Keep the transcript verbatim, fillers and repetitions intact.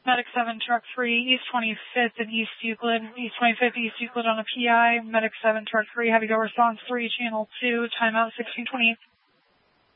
Medic seven, Truck three, East twenty-fifth and East Euclid, East twenty-fifth, East Euclid on a P I, Medic seven, Truck three, Heavy Go Response three, Channel two, timeout sixteen twenty-eight.